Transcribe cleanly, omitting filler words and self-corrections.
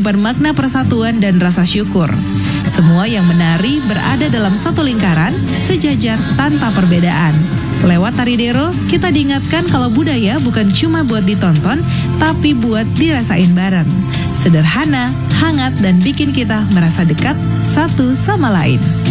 menyimpan makna persatuan dan rasa syukur. Semua yang menari berada dalam satu lingkaran, sejajar tanpa perbedaan. Lewat tari Dero, kita diingatkan kalau budaya bukan cuma buat ditonton, tapi buat dirasain bareng. Sederhana, hangat, dan bikin kita merasa dekat satu sama lain.